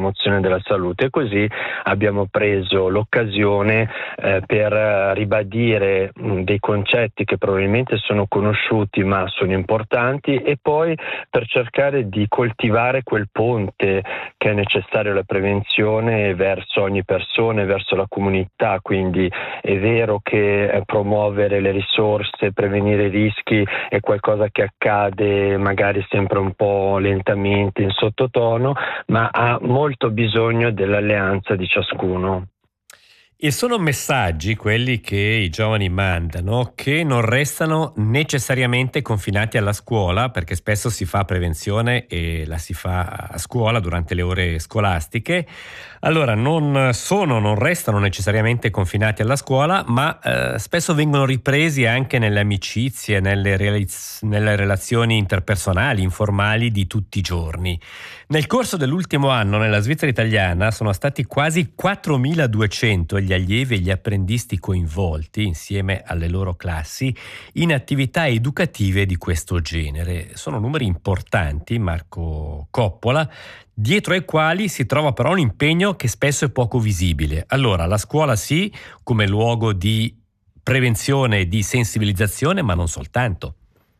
promozione della salute. E così abbiamo preso l'occasione per ribadire dei concetti che probabilmente sono conosciuti ma sono importanti, e poi per cercare di coltivare quel ponte che è necessario alla prevenzione verso ogni persona e verso la comunità. Quindi è vero che promuovere le risorse, prevenire i rischi è qualcosa che accade magari sempre un po' lentamente, in sottotono, ma ha molto bisogno dell'alleanza di ciascuno. E sono messaggi, quelli che i giovani mandano, che non restano necessariamente confinati alla scuola, perché spesso si fa prevenzione e la si fa a scuola durante le ore scolastiche. Allora non restano necessariamente confinati alla scuola, ma spesso vengono ripresi anche nelle amicizie, nelle relazioni interpersonali, informali di tutti i giorni. Nel corso dell'ultimo anno nella Svizzera italiana sono stati quasi 4.200 gli allievi e gli apprendisti coinvolti, insieme alle loro classi, in attività educative di questo genere. Sono numeri importanti, Marco Coppola, dietro ai quali si trova però un impegno che spesso è poco visibile. Allora, la scuola sì, come luogo di prevenzione e di sensibilizzazione, ma non soltanto.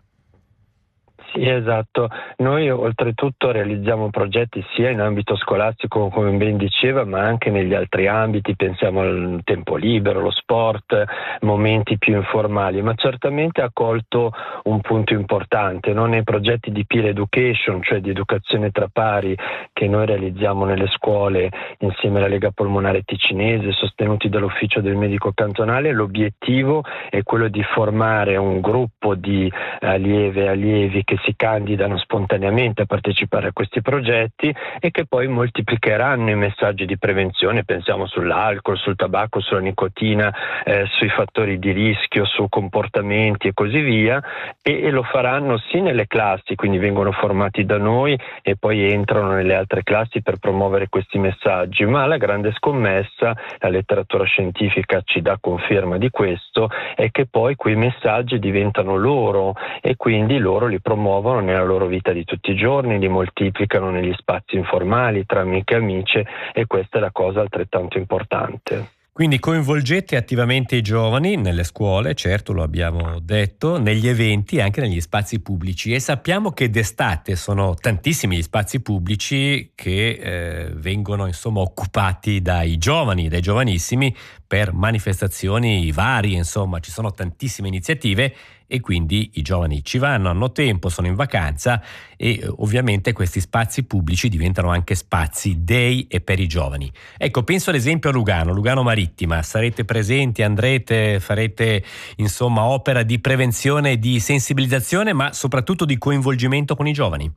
Sì, esatto. Noi oltretutto realizziamo progetti sia in ambito scolastico, come ben diceva, ma anche negli altri ambiti. Pensiamo al tempo libero, lo sport, momenti più informali, ma certamente ha colto un punto importante, no? Nei progetti di peer education, cioè di educazione tra pari, che noi realizziamo nelle scuole insieme alla Lega Polmonare Ticinese, sostenuti dall'Ufficio del Medico Cantonale, l'obiettivo è quello di formare un gruppo di allieve e allievi che si candidano spontaneamente a partecipare a questi progetti e che poi moltiplicheranno i messaggi di prevenzione. Pensiamo sull'alcol, sul tabacco, sulla nicotina, sui fattori di rischio, su comportamenti e così via, e lo faranno sì nelle classi, quindi vengono formati da noi e poi entrano nelle altre classi per promuovere questi messaggi, ma la grande scommessa, la letteratura scientifica ci dà conferma di questo, è che poi quei messaggi diventano loro e quindi loro li promuovono nella loro vita di tutti i giorni, li moltiplicano negli spazi informali tra amiche e amici, e questa è la cosa altrettanto importante. Quindi coinvolgete attivamente i giovani nelle scuole, certo, lo abbiamo detto, negli eventi e anche negli spazi pubblici, e sappiamo che d'estate sono tantissimi gli spazi pubblici che vengono insomma occupati dai giovani, dai giovanissimi, per manifestazioni varie, insomma ci sono tantissime iniziative e quindi i giovani ci vanno, hanno tempo, sono in vacanza e ovviamente questi spazi pubblici diventano anche spazi dei e per i giovani. Ecco, penso ad esempio a Lugano Marittima, sarete presenti, andrete, farete insomma opera di prevenzione e di sensibilizzazione, ma soprattutto di coinvolgimento con i giovani.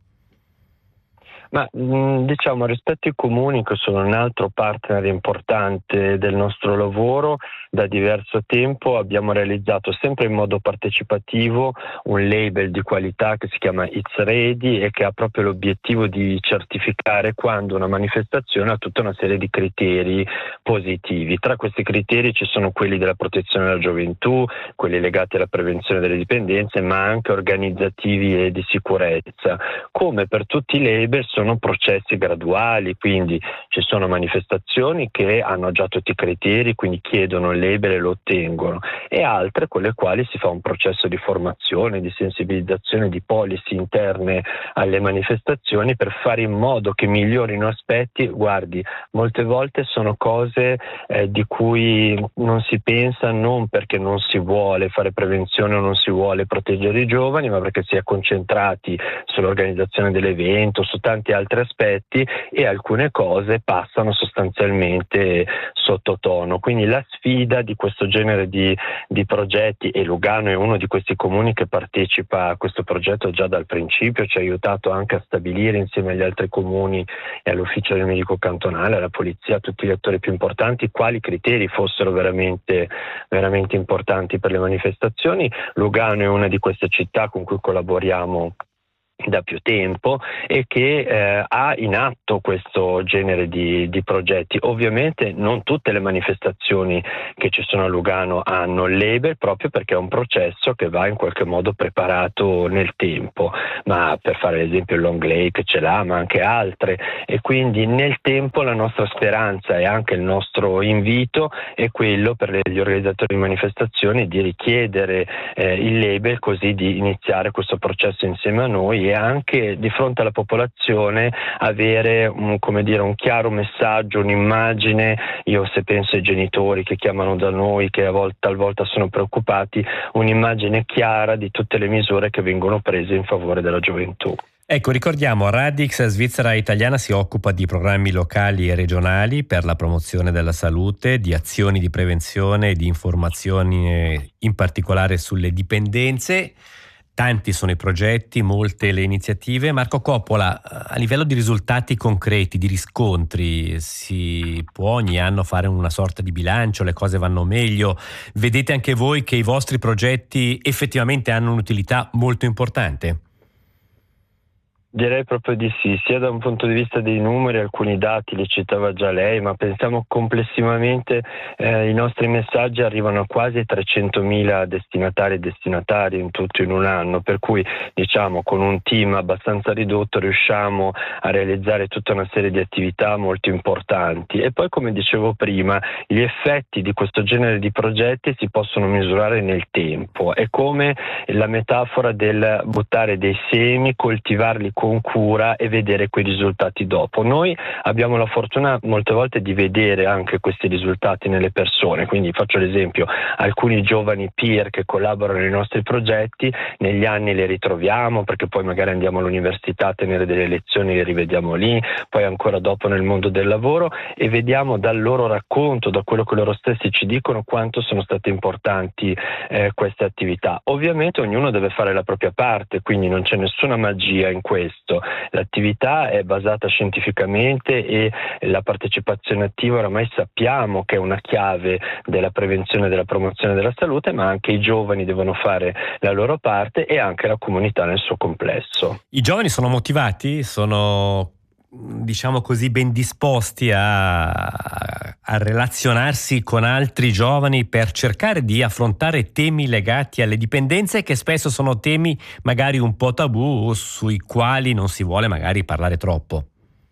Ma diciamo, rispetto ai comuni, che sono un altro partner importante del nostro lavoro, da diverso tempo abbiamo realizzato sempre in modo partecipativo un label di qualità che si chiama It's Ready e che ha proprio l'obiettivo di certificare quando una manifestazione ha tutta una serie di criteri positivi. Tra questi criteri ci sono quelli della protezione della gioventù, quelli legati alla prevenzione delle dipendenze, ma anche organizzativi e di sicurezza. Come per tutti i label sono processi graduali, quindi ci sono manifestazioni che hanno già tutti i criteri, quindi chiedono il label e lo ottengono, e altre con le quali si fa un processo di formazione, di sensibilizzazione, di policy interne alle manifestazioni per fare in modo che migliorino aspetti. Guardi, molte volte sono cose di cui non si pensa, non perché non si vuole fare prevenzione o non si vuole proteggere i giovani, ma perché si è concentrati sull'organizzazione dell'evento, su tanti altri aspetti, e alcune cose passano sostanzialmente sottotono. Quindi la sfida di questo genere di progetti, e Lugano è uno di questi comuni che partecipa a questo progetto già dal principio, ci ha aiutato anche a stabilire insieme agli altri comuni e all'ufficio del medico cantonale, alla polizia, a tutti gli attori più importanti, quali criteri fossero veramente importanti per le manifestazioni. Lugano è una di queste città con cui collaboriamo da più tempo e che ha in atto questo genere di progetti. Ovviamente non tutte le manifestazioni che ci sono a Lugano hanno il label, proprio perché è un processo che va in qualche modo preparato nel tempo, ma per fare l'esempio il Long Lake ce l'ha, ma anche altre, e quindi nel tempo la nostra speranza e anche il nostro invito è quello per gli organizzatori di manifestazioni di richiedere il label, così di iniziare questo processo insieme a noi e anche di fronte alla popolazione avere un chiaro messaggio, un'immagine. Io, se penso ai genitori che chiamano da noi, che talvolta sono preoccupati, un'immagine chiara di tutte le misure che vengono prese in favore della gioventù. Ecco, ricordiamo, Radix Svizzera Italiana si occupa di programmi locali e regionali per la promozione della salute, di azioni di prevenzione e di informazioni, in particolare sulle dipendenze. Tanti sono i progetti, molte le iniziative. Marco Coppola, a livello di risultati concreti, di riscontri, si può ogni anno fare una sorta di bilancio, le cose vanno meglio? Vedete anche voi che i vostri progetti effettivamente hanno un'utilità molto importante? Direi proprio di sì, sia da un punto di vista dei numeri, alcuni dati li citava già lei, ma pensiamo complessivamente i nostri messaggi arrivano a quasi 300.000 destinatari e destinatari in tutto in un anno, per cui con un team abbastanza ridotto riusciamo a realizzare tutta una serie di attività molto importanti. E poi, come dicevo prima, gli effetti di questo genere di progetti si possono misurare nel tempo. È come la metafora del buttare dei semi, coltivarli con cura e vedere quei risultati dopo. Noi abbiamo la fortuna molte volte di vedere anche questi risultati nelle persone, quindi faccio l'esempio, alcuni giovani peer che collaborano nei nostri progetti, negli anni le ritroviamo perché poi magari andiamo all'università a tenere delle lezioni, le rivediamo lì, poi ancora dopo nel mondo del lavoro, e vediamo dal loro racconto, da quello che loro stessi ci dicono, quanto sono state importanti queste attività. Ovviamente ognuno deve fare la propria parte, quindi non c'è nessuna magia in questo. L'attività è basata scientificamente e la partecipazione attiva oramai sappiamo che è una chiave della prevenzione e della promozione della salute, ma anche i giovani devono fare la loro parte e anche la comunità nel suo complesso. I giovani sono motivati? Sono, diciamo così, ben disposti a relazionarsi con altri giovani per cercare di affrontare temi legati alle dipendenze, che spesso sono temi magari un po' tabù, sui quali non si vuole magari parlare troppo?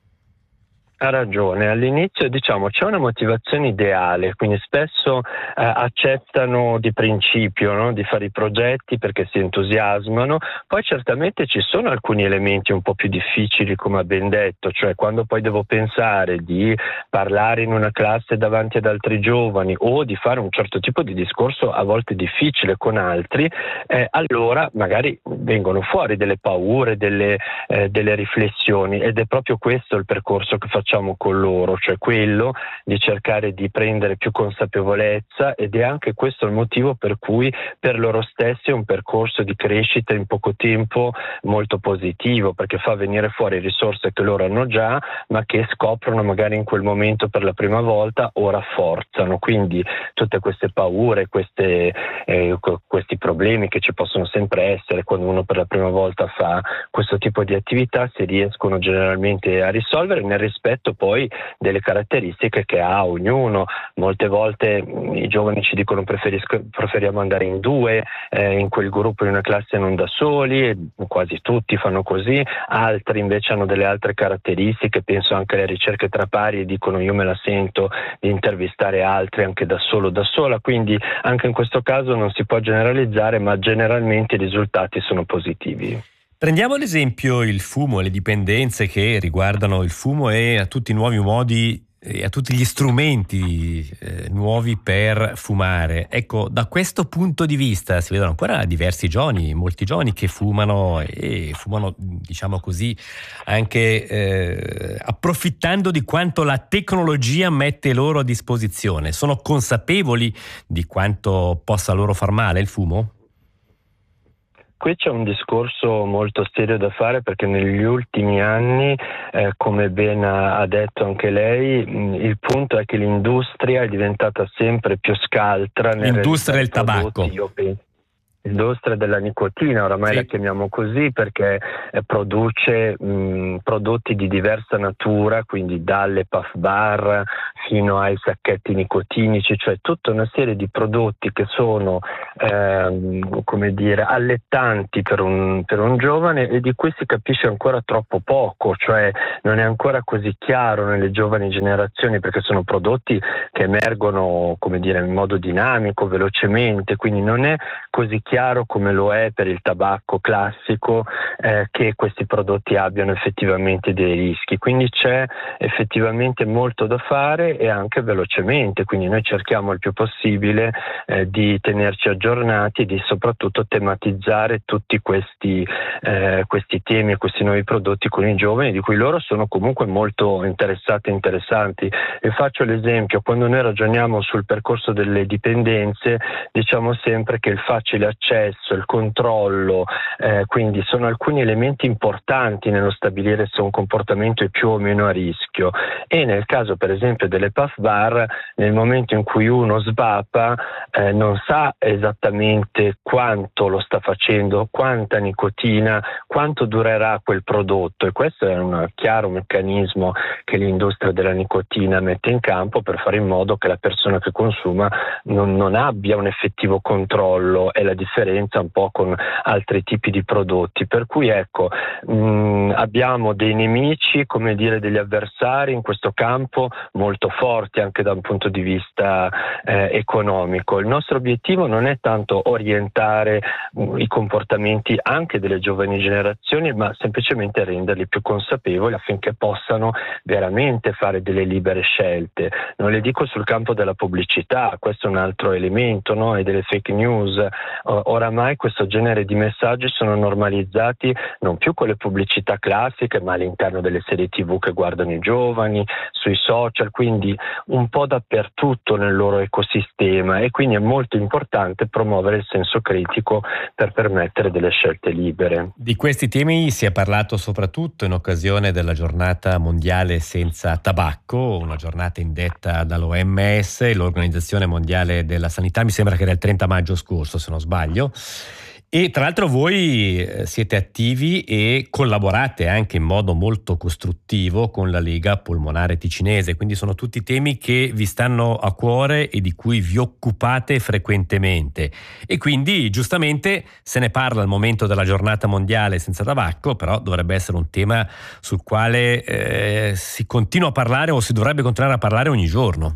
Ha ragione, all'inizio c'è una motivazione ideale, quindi spesso accettano di principio, no, di fare i progetti perché si entusiasmano, poi certamente ci sono alcuni elementi un po' più difficili, come ha ben detto, cioè quando poi devo pensare di parlare in una classe davanti ad altri giovani o di fare un certo tipo di discorso a volte difficile con altri, allora magari vengono fuori delle paure, delle riflessioni, ed è proprio questo il percorso che facciamo con loro, cioè quello di cercare di prendere più consapevolezza, ed è anche questo il motivo per cui per loro stessi è un percorso di crescita in poco tempo molto positivo, perché fa venire fuori risorse che loro hanno già ma che scoprono magari in quel momento per la prima volta o rafforzano. Quindi tutte queste paure, questi problemi che ci possono sempre essere quando uno per la prima volta fa questo tipo di attività si riescono generalmente a risolvere nel rispetto poi delle caratteristiche che ha ognuno. Molte volte i giovani ci dicono preferiamo andare in due, in quel gruppo, in una classe, non da soli, e quasi tutti fanno così. Altri invece hanno delle altre caratteristiche, penso anche alle ricerche tra pari, e dicono io me la sento di intervistare altri anche da solo, da sola. Quindi anche in questo caso non si può generalizzare, ma generalmente i risultati sono positivi. Prendiamo ad esempio il fumo e le dipendenze che riguardano il fumo e a tutti i nuovi modi e a tutti gli strumenti nuovi per fumare. Ecco, da questo punto di vista si vedono ancora diversi giovani, molti giovani che fumano, e fumano, diciamo così, anche approfittando di quanto la tecnologia mette loro a disposizione. Sono consapevoli di quanto possa loro far male il fumo? Qui c'è un discorso molto serio da fare, perché negli ultimi anni, come ben ha detto anche lei, il punto è che l'industria è diventata sempre più scaltra. L'industria del tabacco. L'industria della nicotina, oramai la chiamiamo così perché produce prodotti di diversa natura, quindi dalle puff bar fino ai sacchetti nicotinici, cioè tutta una serie di prodotti che sono come dire, allettanti per un giovane e di cui si capisce ancora troppo poco, cioè non è ancora così chiaro nelle giovani generazioni, perché sono prodotti che emergono, come dire, in modo dinamico, velocemente, quindi non è così chiaro come lo è per il tabacco classico che questi prodotti abbiano effettivamente dei rischi. Quindi c'è effettivamente molto da fare e anche velocemente, quindi noi cerchiamo il più possibile di tenerci aggiornati e di soprattutto tematizzare tutti questi temi e questi nuovi prodotti con i giovani, di cui loro sono comunque molto interessati e interessanti. E faccio l'esempio: quando noi ragioniamo sul percorso delle dipendenze, diciamo sempre che il facile accesso, il controllo, quindi sono alcuni elementi importanti nello stabilire se un comportamento è più o meno a rischio. E nel caso per esempio delle puff bar, nel momento in cui uno svapa non sa esattamente quanto lo sta facendo, quanta nicotina, quanto durerà quel prodotto, e questo è un chiaro meccanismo che l'industria della nicotina mette in campo per fare in modo che la persona che consuma non abbia un effettivo controllo. È la differenza un po' con altri tipi di prodotti, per cui ecco, abbiamo dei nemici, come dire degli avversari in questo campo molto forti anche da un punto di vista economico. Il nostro obiettivo non è tanto orientare i comportamenti anche delle giovani generazioni, ma semplicemente renderli più consapevoli affinché possano veramente fare delle libere scelte. Non le dico sul campo della pubblicità, questo è un altro elemento, no? E delle fake news. Oramai questo genere di messaggi sono normalizzati non più con le pubblicità classiche, ma all'interno delle serie TV che guardano i giovani, sui social, quindi un po' dappertutto nel loro ecosistema, e quindi è molto importante promuovere il senso critico per permettere delle scelte libere. Di questi temi si è parlato soprattutto in occasione della giornata mondiale senza tabacco, una giornata indetta dall'OMS, l'Organizzazione Mondiale della Sanità, mi sembra che era il 30 maggio scorso, se non sbaglio. E tra l'altro voi siete attivi e collaborate anche in modo molto costruttivo con la Lega Polmonare Ticinese, quindi sono tutti temi che vi stanno a cuore e di cui vi occupate frequentemente. E quindi giustamente se ne parla al momento della giornata mondiale senza tabacco, però dovrebbe essere un tema sul quale si continua a parlare o si dovrebbe continuare a parlare ogni giorno.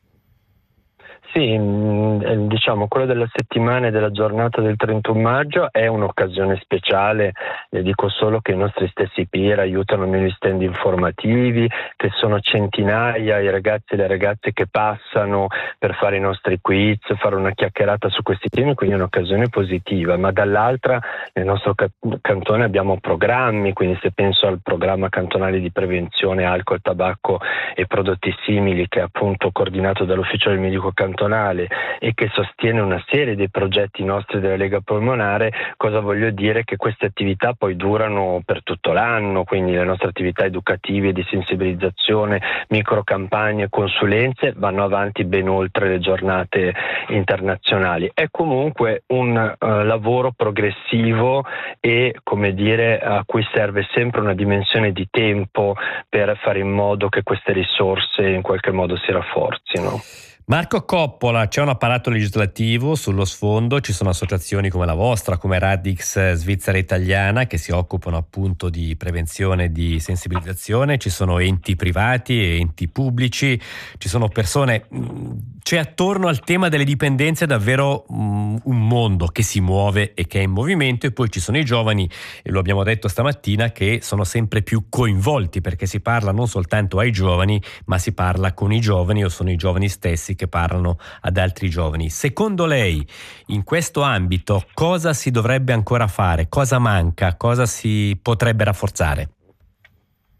Sì, diciamo quello della settimana e della giornata del 31 maggio è un'occasione speciale. Le dico solo che i nostri stessi peer aiutano negli stand informativi, che sono centinaia i ragazzi e le ragazze che passano per fare i nostri quiz, fare una chiacchierata su questi temi, quindi è un'occasione positiva. Ma dall'altra nel nostro cantone abbiamo programmi, quindi se penso al programma cantonale di prevenzione alcol, tabacco e prodotti simili, che è appunto coordinato dall'ufficio del medico cantonale e che sostiene una serie dei progetti nostri della Lega Polmonare, cosa voglio dire? Che queste attività poi durano per tutto l'anno, quindi le nostre attività educative di sensibilizzazione, microcampagne, consulenze vanno avanti ben oltre le giornate internazionali. È comunque un lavoro progressivo e, come dire, a cui serve sempre una dimensione di tempo per fare in modo che queste risorse in qualche modo si rafforzino. Marco Coppola, c'è un apparato legislativo sullo sfondo, ci sono associazioni come la vostra, come Radix Svizzera Italiana, che si occupano appunto di prevenzione e di sensibilizzazione, ci sono enti privati e enti pubblici, ci sono persone, c'è attorno al tema delle dipendenze davvero un mondo che si muove e che è in movimento, e poi ci sono i giovani, e lo abbiamo detto stamattina, che sono sempre più coinvolti, perché si parla non soltanto ai giovani, ma si parla con i giovani o sono i giovani stessi che parlano ad altri giovani. Secondo lei, in questo ambito, cosa si dovrebbe ancora fare? Cosa manca? Cosa si potrebbe rafforzare?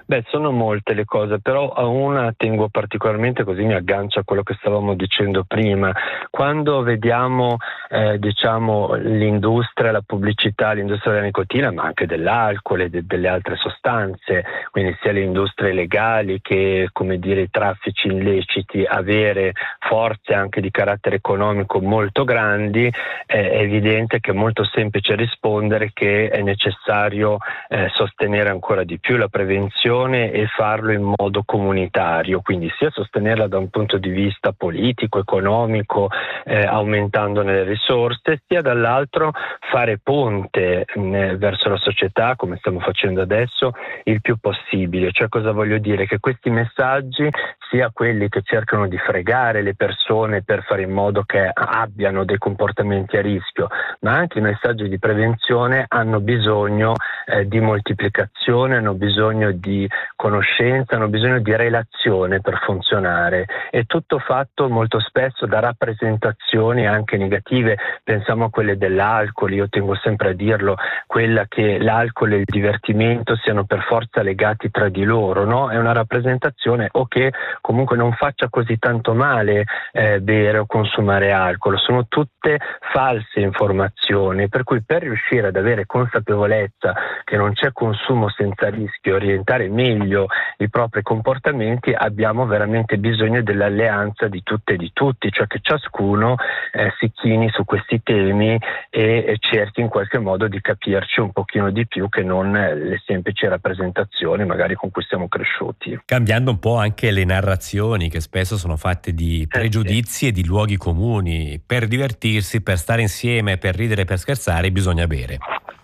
Beh, sono molte le cose, però a una tengo particolarmente, così mi aggancio a quello che stavamo dicendo prima. Quando vediamo diciamo l'industria, la pubblicità, l'industria della nicotina, ma anche dell'alcol e delle altre sostanze, quindi sia le industrie legali che, come dire, i traffici illeciti, avere forze anche di carattere economico molto grandi, è evidente che è molto semplice rispondere che è necessario sostenere ancora di più la prevenzione e farlo in modo comunitario, quindi sia sostenerla da un punto di vista politico, economico, aumentandone le risorse, sia dall'altro fare ponte verso la società, come stiamo facendo adesso, il più possibile. Cioè, cosa voglio dire? Che questi messaggi, sia quelli che cercano di fregare le persone per fare in modo che abbiano dei comportamenti a rischio, ma anche i messaggi di prevenzione hanno bisogno di moltiplicazione, hanno bisogno di conoscenza, hanno bisogno di relazione per funzionare. È tutto fatto molto spesso da rappresentazioni anche negative. Pensiamo a quelle dell'alcol, io tengo sempre a dirlo, quella che l'alcol e il divertimento siano per forza legati tra di loro, no? È una rappresentazione, o che comunque non faccia così tanto male bere o consumare alcol, sono tutte false informazioni, per cui per riuscire ad avere consapevolezza che non c'è consumo senza rischio, orientare meglio i propri comportamenti, abbiamo veramente bisogno dell'alleanza di tutte e di tutti, cioè che ciascuno si chini su questi temi e cerchi in qualche modo di capirci un pochino di più che non le semplici rappresentazioni magari con cui siamo cresciuti. Cambiando un po' anche le narrazioni che spesso sono fatte di pregiudizi e di luoghi comuni. Per divertirsi, per stare insieme, per ridere, per scherzare bisogna bere.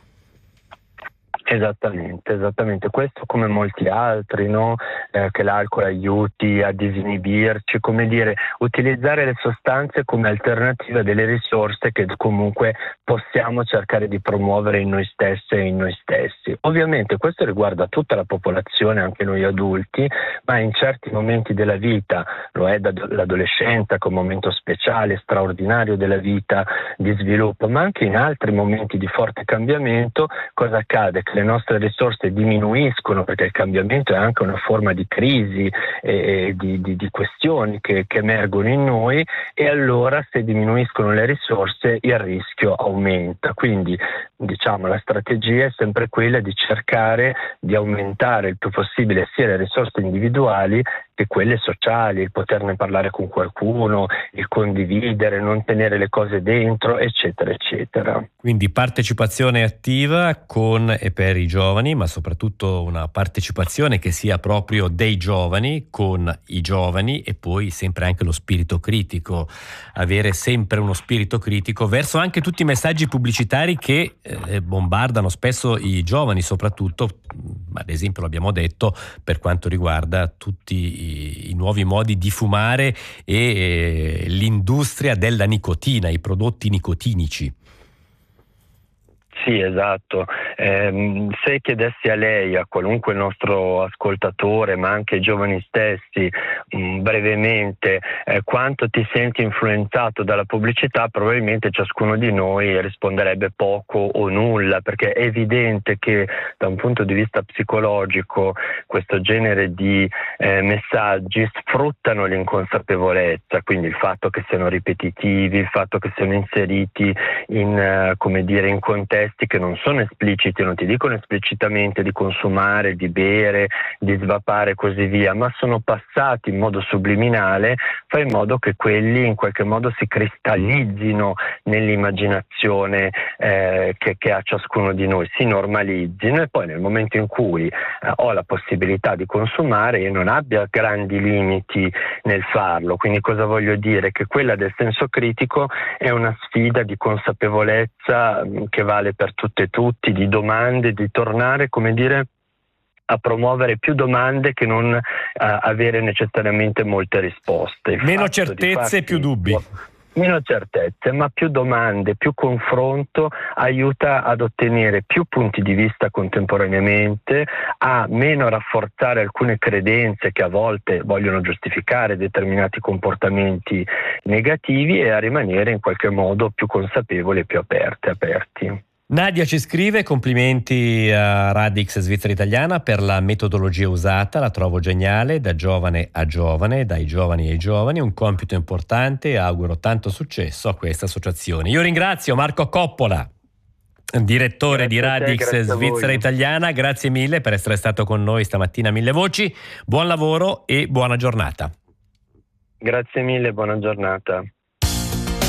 Esattamente, questo come molti altri, no? Che l'alcol aiuti a disinibirci, come dire, utilizzare le sostanze come alternativa delle risorse che comunque possiamo cercare di promuovere in noi stessi e in noi stessi. Ovviamente questo riguarda tutta la popolazione, anche noi adulti, ma in certi momenti della vita, lo è l'adolescenza che è un momento speciale, straordinario della vita di sviluppo, ma anche in altri momenti di forte cambiamento, cosa accade? Che le nostre risorse diminuiscono, perché il cambiamento è anche una forma di crisi e di questioni che emergono in noi, e allora se diminuiscono le risorse il rischio aumenta. Quindi diciamo la strategia è sempre quella di cercare di aumentare il più possibile sia le risorse individuali che quelle sociali, il poterne parlare con qualcuno, il condividere, non tenere le cose dentro, eccetera, eccetera. Quindi partecipazione attiva con e per i giovani, ma soprattutto una partecipazione che sia proprio dei giovani, con i giovani, e poi sempre anche lo spirito critico, avere sempre uno spirito critico verso anche tutti i messaggi pubblicitari che bombardano spesso i giovani, soprattutto, ad esempio l'abbiamo detto, per quanto riguarda tutti i nuovi modi di fumare e l'industria della nicotina, i prodotti nicotinici. Sì, esatto. Se chiedessi a lei, a qualunque nostro ascoltatore, ma anche ai giovani stessi, brevemente, quanto ti senti influenzato dalla pubblicità, probabilmente ciascuno di noi risponderebbe poco o nulla, perché è evidente che da un punto di vista psicologico questo genere di messaggi sfruttano l'inconsapevolezza, quindi il fatto che siano ripetitivi, il fatto che siano inseriti in, come dire, in contesti che non sono espliciti, non ti dicono esplicitamente di consumare, di bere, di svapare e così via, ma sono passati in modo subliminale, fa in modo che quelli in qualche modo si cristallizzino nell'immaginazione che ha ciascuno di noi, si normalizzino, e poi nel momento in cui ho la possibilità di consumare io non abbia grandi limiti nel farlo. Quindi cosa voglio dire? Che quella del senso critico è una sfida di consapevolezza che vale per tutte e tutti, di domande, di tornare, come dire, a promuovere più domande che non avere necessariamente molte risposte. Meno certezze, più dubbi. Meno certezze, ma più domande, più confronto aiuta ad ottenere più punti di vista contemporaneamente, a meno rafforzare alcune credenze che a volte vogliono giustificare determinati comportamenti negativi, e a rimanere in qualche modo più consapevoli e più aperti. Nadia ci scrive: complimenti a Radix Svizzera Italiana per la metodologia usata, la trovo geniale, da giovane a giovane, dai giovani ai giovani, un compito importante e auguro tanto successo a questa associazione. Io ringrazio Marco Coppola, direttore di Radix Svizzera Italiana, grazie mille per essere stato con noi stamattina a Mille Voci, buon lavoro e buona giornata. Grazie mille, buona giornata.